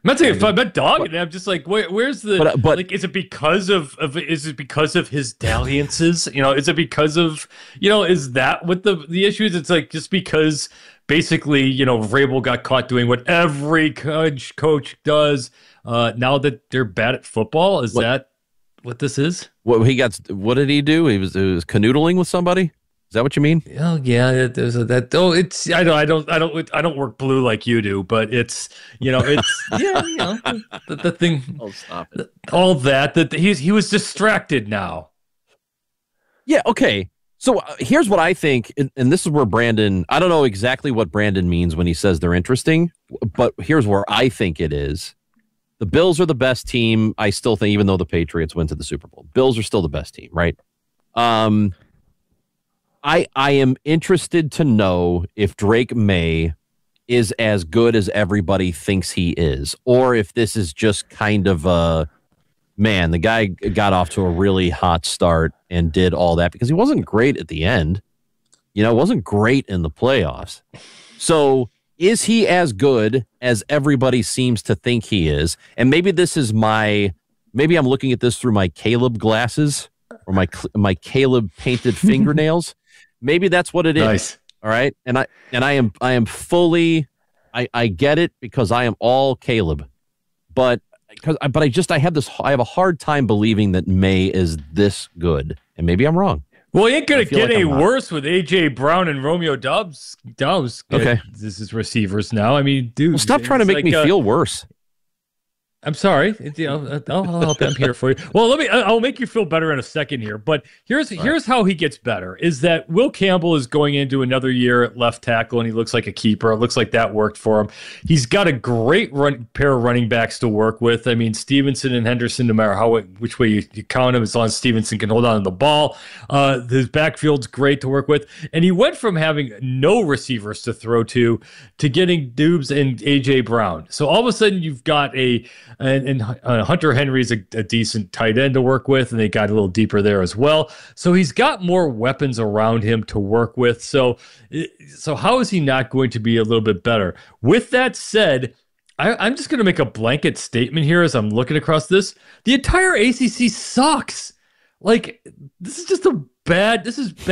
I'm not saying I'm not dogging it. I'm just like, where's the but like? Is it because of is it because of his dalliances? Is it because of Is that what the issue is? It's like just because basically Vrabel got caught doing what every coach does. Now that they're bad at football, is that what this is? What did he do? He was canoodling with somebody. Is that what you mean? Oh yeah, there's that. Oh, it's I don't work blue like you do, but it's the thing. Oh, stop it! All that he was distracted now. Yeah. Okay. So here's what I think, and this is where Brandon. I don't know exactly what Brandon means when he says they're interesting, but here's where I think it is. The Bills are the best team. I still think, even though the Patriots went to the Super Bowl, Bills are still the best team, right? I am interested to know if Drake May is as good as everybody thinks he is, or if this is just kind of the guy got off to a really hot start and did all that because he wasn't great at the end. Wasn't great in the playoffs. So is he as good as everybody seems to think he is? And maybe this is maybe I'm looking at this through my Caleb glasses or my Caleb painted fingernails. Maybe that's what it is. Nice. All right. And I am fully, I get it because I am all Caleb, but I have a hard time believing that May is this good. And maybe I'm wrong. Well, he ain't going to get any worse with A.J. Brown and Romeo Doubs. Okay. This is receivers now. I mean, dude. Well, stop trying to make me feel worse. I'm sorry. I'll help. I'm here for you. Well, I'll make you feel better in a second here. But here's how he gets better: is that Will Campbell is going into another year at left tackle, and he looks like a keeper. It looks like that worked for him. He's got a great pair of running backs to work with. I mean, Stevenson and Henderson, no matter which way you count them, as long as Stevenson can hold on to the ball, his backfield's great to work with. And he went from having no receivers to throw to getting Dubes and A.J. Brown. So all of a sudden, you've got and Hunter Henry's a decent tight end to work with, and they got a little deeper there as well. So he's got more weapons around him to work with. So how is he not going to be a little bit better? With that said, I'm just going to make a blanket statement here as I'm looking across this. The entire ACC sucks. Like, this is bad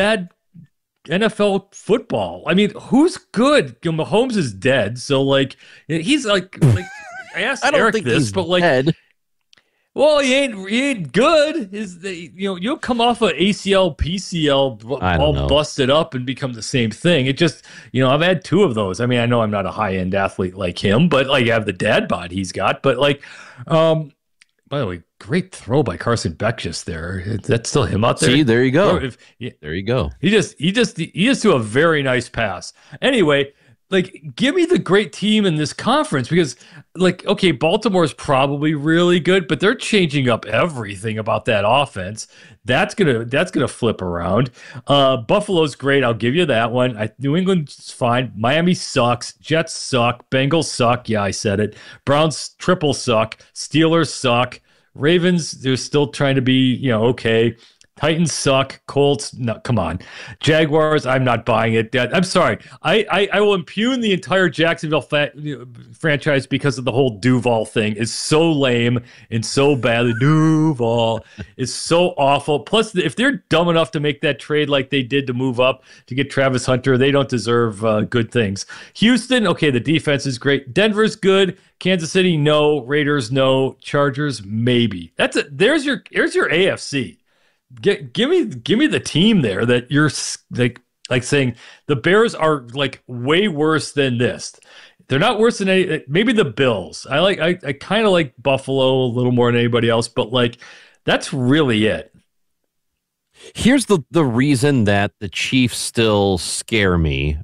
NFL football. I mean, who's good? Mahomes is dead. So, like, he's like I asked Eric this, but like, dead. Well, he ain't good. You'll come off of ACL, PCL, all busted up and become the same thing. It just, I've had two of those. I mean, I know I'm not a high end athlete like him, but like, I have the dad bod he's got. But like, by the way, great throw by Carson Beck just there. That's still him out there. See, there you go. There you go. He just threw a very nice pass. Anyway. Like, give me the great team in this conference because, like, okay, Baltimore is probably really good, but they're changing up everything about that offense. That's gonna flip around. Buffalo's great. I'll give you that one. New England's fine. Miami sucks. Jets suck. Bengals suck. Yeah, I said it. Browns triple suck. Steelers suck. Ravens, they're still trying to be, okay. Titans suck. Colts, no, come on. Jaguars, I'm not buying it. I'm sorry. I will impugn the entire Jacksonville franchise because of the whole Duval thing. It's so lame and so bad. Duval is so awful. Plus, if they're dumb enough to make that trade like they did to move up to get Travis Hunter, they don't deserve good things. Houston, okay, the defense is great. Denver's good. Kansas City, no. Raiders, no. Chargers, maybe. There's your AFC. Give me the team there that you're like saying the Bears are like way worse than this. They're not worse than maybe the Bills. I kind of like Buffalo a little more than anybody else, but like that's really it. Here's the reason that the Chiefs still scare me.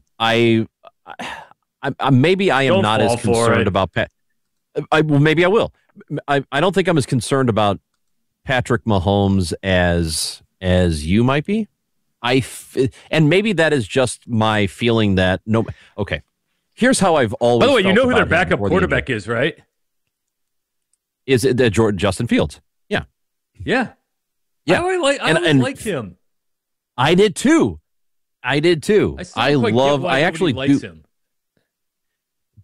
Maybe I am not as concerned about Pat. Maybe I will. I don't think I'm as concerned about Patrick Mahomes as you might be. And maybe that is just my feeling that no. Okay, here's how I've always. By the way, you know who their backup quarterback is, right? Is it Justin Fields? Yeah. I always liked him. I did too. I actually likes him.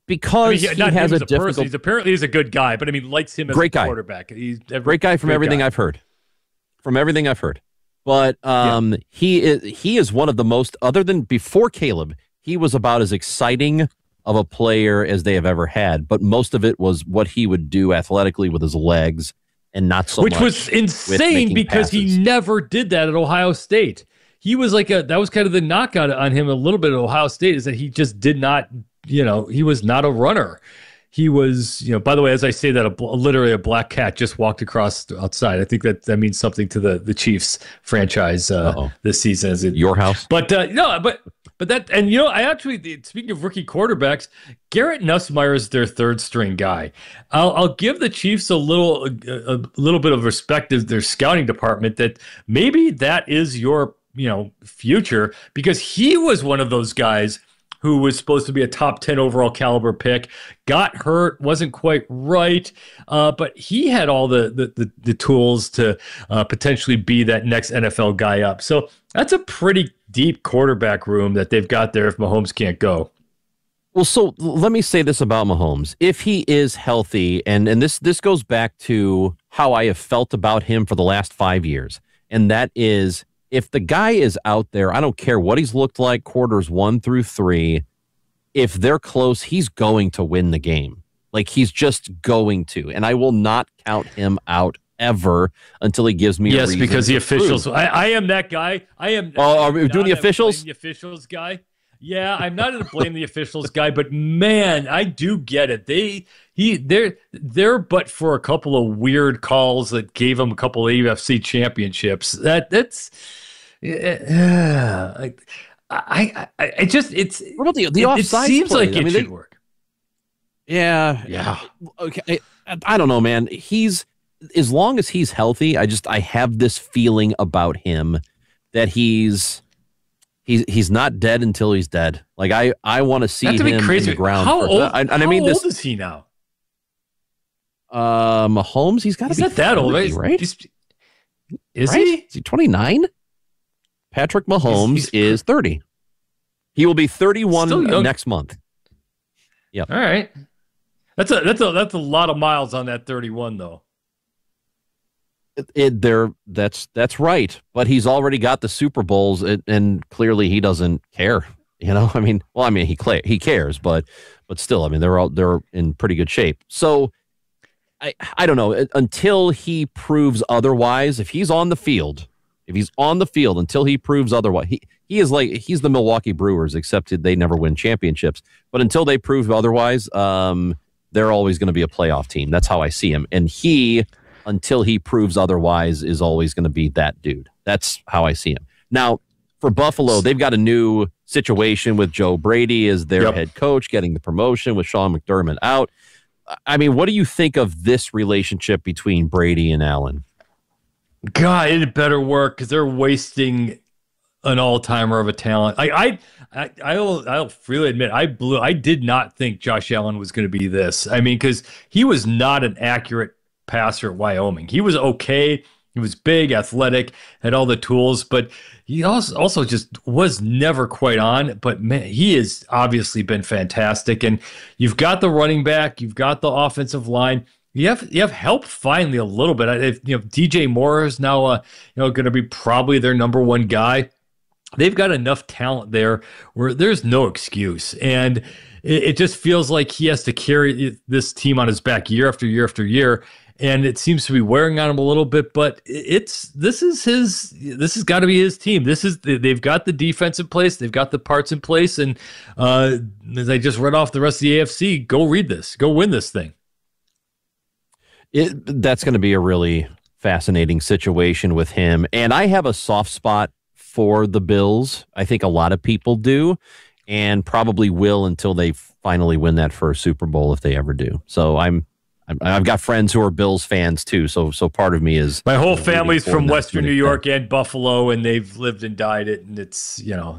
because he not has him a as a person. difficult. Apparently he's a good guy, but I mean, likes him as Great a guy. quarterback. He's Great guy from everything I've heard. From everything I've heard. But he is one of the most, other than before Caleb, he was about as exciting of a player as they have ever had. But most of it was what he would do athletically with his legs and not so much. Which was insane because he never did that at Ohio State. He was that was kind of the knock on him a little bit at Ohio State, is that he just did not, he was not a runner. He was, by the way, as I say that, literally a black cat just walked across outside. I think that means something to the Chiefs franchise this season. Is it your house? But no, but that, and I actually, speaking of rookie quarterbacks, Garrett Nussmeier is their third string guy. I'll give the Chiefs a little bit of respect as their scouting department, that maybe that is your future, because he was one of those guys who was supposed to be a top 10 overall caliber pick, got hurt, wasn't quite right, but he had all the tools to potentially be that next NFL guy up. So that's a pretty deep quarterback room that they've got there if Mahomes can't go. Well, so let me say this about Mahomes. If he is healthy, and this goes back to how I have felt about him for the last 5 years, and that is, if the guy is out there, I don't care what he's looked like quarters 1 through 3, if they're close, he's going to win the game. Like, he's just going to. And I will not count him out ever until he gives me a reason. Yes, because the officials. I am that guy. I am. Oh, are we doing the officials? The officials guy. Yeah, I'm not going to blame the officials guy, but man, I do get it. They're but for a couple of weird calls that gave him a couple of AFC championships. That's. I just what about the offside? It seems play? like it should work. Yeah. Okay. I don't know, man. He's, as long as he's healthy, I have this feeling about him that he's not dead until he's dead. Like, I want to see him in the ground. How old is he now? Mahomes, he's got to be not that old, right? Is he? Is he 29? Patrick Mahomes is 30. He will be 31 next month. Yep. All right. That's a lot of miles on that 31 though. That's right. But he's already got the Super Bowls, and clearly he doesn't care. He cares, but still, they're in pretty good shape. So I don't know, until he proves otherwise. If he's on the field, until he proves otherwise, he's the Milwaukee Brewers, except they never win championships. But until they prove otherwise, they're always going to be a playoff team. That's how I see him. And until he proves otherwise, is always going to be that dude. That's how I see him. Now, for Buffalo, they've got a new situation with Joe Brady as their head coach, getting the promotion with Sean McDermott out. What do you think of this relationship between Brady and Allen? God, it better work, because they're wasting an all-timer of a talent. I'll freely admit, I did not think Josh Allen was going to be this. Because he was not an accurate passer at Wyoming. He was okay. He was big, athletic, had all the tools, but he also just was never quite on. But man, he has obviously been fantastic. And you've got the running back, you've got the offensive line. You have help finally a little bit. DJ Moore is now going to be probably their number one guy. They've got enough talent there where there's no excuse, and it just feels like he has to carry this team on his back year after year after year, and it seems to be wearing on him a little bit. But this has got to be his team. They've got the defense in place, they've got the parts in place, and as I just read off the rest of the AFC, go win this thing. That's going to be a really fascinating situation with him. And I have a soft spot for the Bills. I think a lot of people do, and probably will until they finally win that first Super Bowl, if they ever do. So I've got friends who are Bills fans too. So part of me is, my whole family's from Western New York and Buffalo, and they've lived and died it. And it's,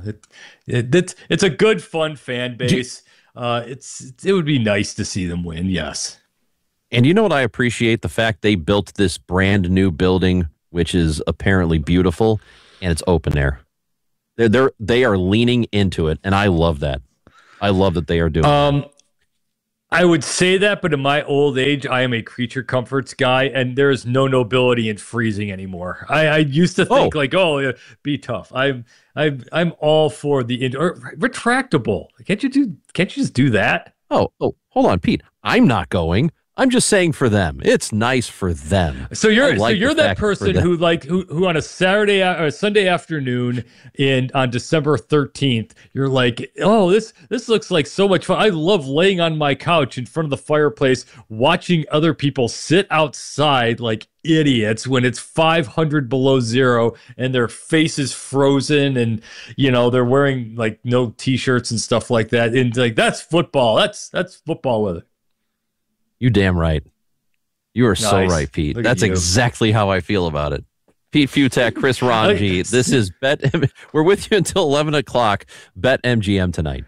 it's a good, fun fan base. It would be nice to see them win. Yes. And you know what I appreciate? The fact they built this brand new building, which is apparently beautiful, and it's open air. They are leaning into it, and I love that. I love that they are doing it. I would say that, but in my old age, I am a creature comforts guy, and there is no nobility in freezing anymore. I used to think yeah, be tough. I'm all for the retractable. Can't you just do that? Oh, hold on, Pete. I'm not going. I'm just saying for them. It's nice for them. So you're that person who on a Saturday or Sunday afternoon on December 13th, you're like, oh, this looks like so much fun. I love laying on my couch in front of the fireplace, watching other people sit outside like idiots when it's 500 below zero and their face is frozen and they're wearing like no t-shirts and stuff like that. And like, that's football. That's football with it. You damn right. You are so right, Pete. That's exactly how I feel about it. Pete Fiutak, Chris Ranji. This is we're with you until 11 o'clock. Bet MGM tonight.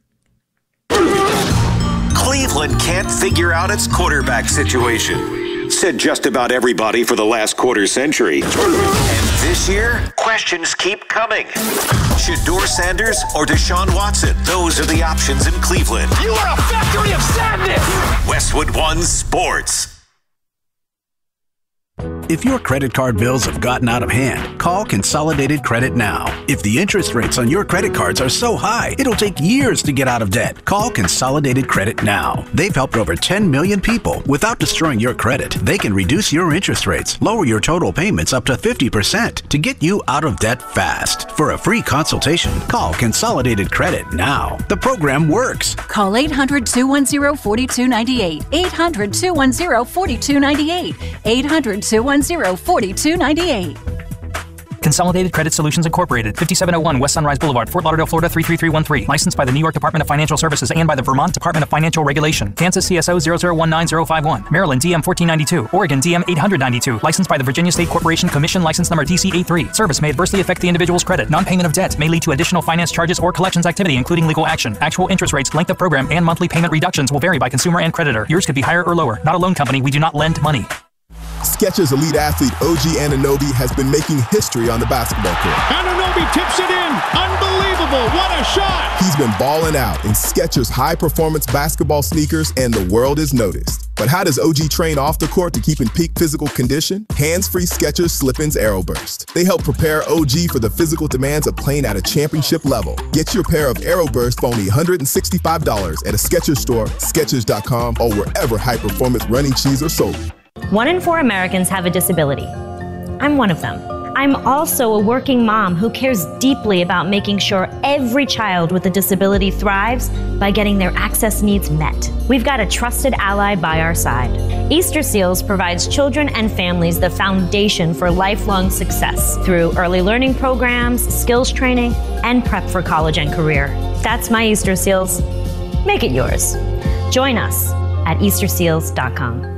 Cleveland can't figure out its quarterback situation. Said just about everybody for the last quarter century. And this year, questions keep coming. Shedeur Sanders or Deshaun Watson? Those are the options in Cleveland. You are a factory of sadness! Westwood One Sports. If your credit card bills have gotten out of hand, call Consolidated Credit now. If the interest rates on your credit cards are so high, it'll take years to get out of debt. Call Consolidated Credit now. They've helped over 10 million people. Without destroying your credit, they can reduce your interest rates, lower your total payments up to 50% to get you out of debt fast. For a free consultation, call Consolidated Credit now. The program works. Call 800-210-4298. 800-210-4298. 800-210-4298. Consolidated Credit Solutions Incorporated, 5701 West Sunrise Boulevard, Fort Lauderdale, Florida 33313. Licensed by the New York Department of Financial Services and by the Vermont Department of Financial Regulation. Kansas CSO 0019051. Maryland DM 1492. Oregon DM 892. Licensed by the Virginia State Corporation Commission, license number DC83. Service may adversely affect the individual's credit. Non-payment of debt may lead to additional finance charges or collections activity, including legal action. Actual interest rates, length of program, and monthly payment reductions will vary by consumer and creditor. Yours could be higher or lower. Not a loan company. We do not lend money. Skechers elite athlete OG Anunoby has been making history on the basketball court. Anunoby tips it in. Unbelievable. What a shot. He's been balling out in Skechers high-performance basketball sneakers, and the world is noticed. But how does OG train off the court to keep in peak physical condition? Hands-free Skechers Slip-ins Aeroburst. They help prepare OG for the physical demands of playing at a championship level. Get your pair of Aeroburst for only $165 at a Skechers store, Skechers.com, or wherever high-performance running shoes are sold. 1 in 4 Americans have a disability. I'm one of them. I'm also a working mom who cares deeply about making sure every child with a disability thrives by getting their access needs met. We've got a trusted ally by our side. Easter Seals provides children and families the foundation for lifelong success through early learning programs, skills training, and prep for college and career. That's my Easter Seals. Make it yours. Join us at easterseals.com.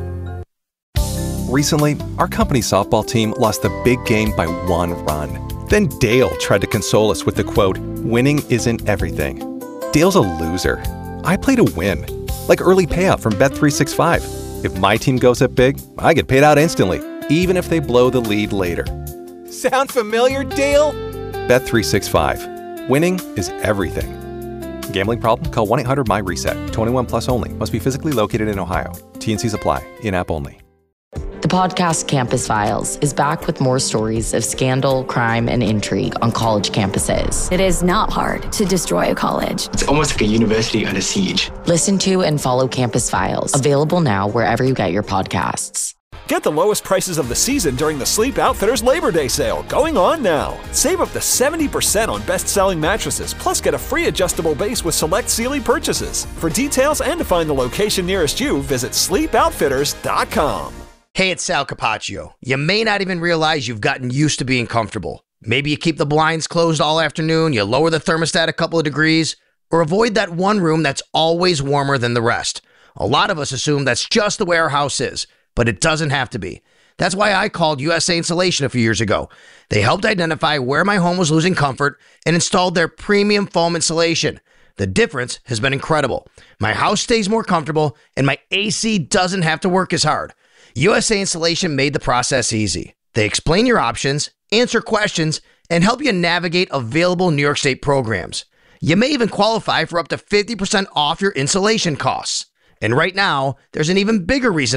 Recently, our company softball team lost the big game by 1 run. Then Dale tried to console us with the quote, "Winning isn't everything." Dale's a loser. I play to win. Like early payout from Bet365. If my team goes up big, I get paid out instantly, even if they blow the lead later. Sound familiar, Dale? Bet365. Winning is everything. Gambling problem? Call 1-800-MY-RESET. 21 plus only. Must be physically located in Ohio. T&Cs apply. In-app only. The podcast Campus Files is back with more stories of scandal, crime, and intrigue on college campuses. It is not hard to destroy a college. It's almost like a university under siege. Listen to and follow Campus Files. Available now wherever you get your podcasts. Get the lowest prices of the season during the Sleep Outfitters Labor Day sale, going on now. Save up to 70% on best-selling mattresses, plus get a free adjustable base with select Sealy purchases. For details and to find the location nearest you, visit sleepoutfitters.com. Hey, it's Sal Capaccio. You may not even realize you've gotten used to being comfortable. Maybe you keep the blinds closed all afternoon, you lower the thermostat a couple of degrees, or avoid that one room that's always warmer than the rest. A lot of us assume that's just the way our house is, but it doesn't have to be. That's why I called USA Insulation a few years ago. They helped identify where my home was losing comfort and installed their premium foam insulation. The difference has been incredible. My house stays more comfortable, and my AC doesn't have to work as hard. USA Insulation made the process easy. They explain your options, answer questions, and help you navigate available New York State programs. You may even qualify for up to 50% off your insulation costs. And right now, there's an even bigger reason